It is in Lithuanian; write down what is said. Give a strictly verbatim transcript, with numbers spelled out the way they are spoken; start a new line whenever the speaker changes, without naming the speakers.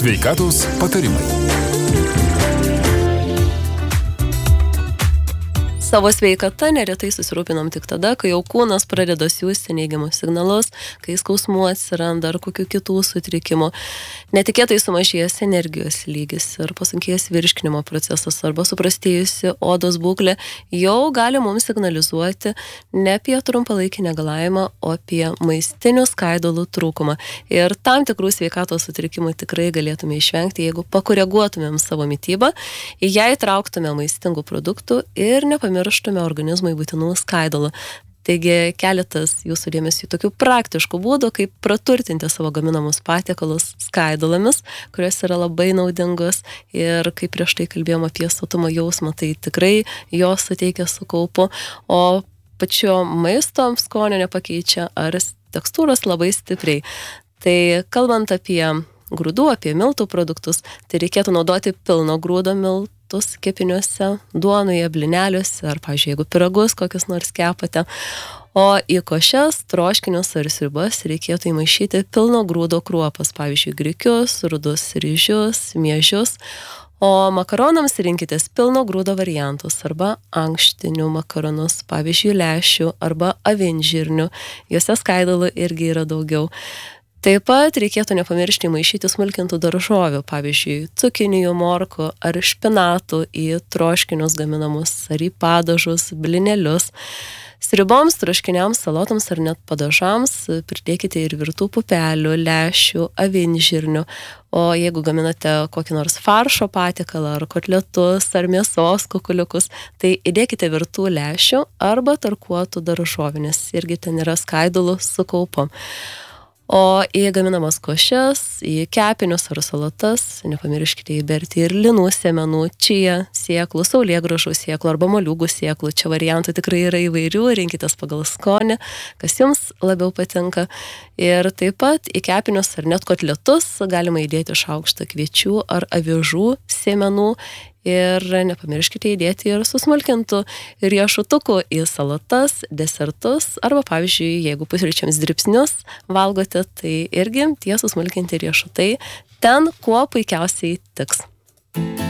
Sveikatos patarimai.
Savo sveikata neretai susirūpinam tik tada, kai jau kūnas pradeda siųsti neigiamus signalus, kai skausmų atsiranda ar kokių kitų sutrikimų. Netikėtai sumažėjęs energijos lygis ir pasunkėjęs virškinimo procesas arba suprastėjusi odos būklė jau gali mums signalizuoti ne apie trumpalaikį negalavimą, o apie maistinių skaidulų trūkumą. Ir tam tikrų sveikatos sutrikimų tikrai galėtume išvengti, jeigu pakoreguotumėm savo mitybą, į ją įtrauktume maistingų produktų ir nepamirštume organizmui būtinų skaidulų. Taigi keletas jūsų dėmesį tokių praktiškų būdų, kaip praturtinti savo gaminamus patiekalus skaidulomis, kurios yra labai naudingos ir kaip prieš tai kalbėjom apie sotumo jausmą, tai tikrai jos suteikia su kaupu, o pačio maisto skonio nepakeičia ar tekstūros labai stipriai. Tai kalbant apie grūdų, apie miltų produktus, tai reikėtų naudoti pilno grūdo miltų kepiniuose, duonoje, blineliuose, ar, pavyzdžiui, jeigu pyragus kokius nors kepate. O į košes, troškinius ar sriubas reikėtų įmaišyti pilno grūdo kruopas, pavyzdžiui, grikius, rudus ryžius, miežius. O makaronams rinkitės pilno grūdo variantus arba ankštinių makaronus, pavyzdžiui, lęšių arba avinžirnių. Juose skaidulų irgi yra daugiau. Taip pat reikėtų nepamiršti maišyti smulkintų daržovių, pavyzdžiui, cukinijų, morkų ar špinatų į troškinius gaminamus ar į padažus, blinelius. Sriuboms, troškiniams, salotoms ar net padažams pridėkite ir virtų pupelių, lęšių, avinžirnių. O jeigu gaminate kokį nors faršo patiekalą ar kotletus ar mėsos kukuliukus, tai įdėkite virtų lęšių arba tarkuotų daržovių, nes irgi ten yra skaidulų su kaupu. O į gaminamas košes, į kepinius ar salatas nepamirškite įberti ir linų sėmenų, čia sėklų, saulėgrąžų sėklų arba moliūgų sėklų. Čia variantų tikrai yra įvairių, rinkitės pagal skonį, kas jums labiau patinka. Ir taip pat į kepinius ar net kotletus galima įdėti šaukštą kviečių ar avižų sėmenų. Ir nepamirškite įdėti ir susmulkintų riešutukų į salatas, desertus, arba, pavyzdžiui, jeigu pusryčiams dribsnius valgote, tai irgi tie susmulkinti riešutai ten kuo puikiausiai tiks.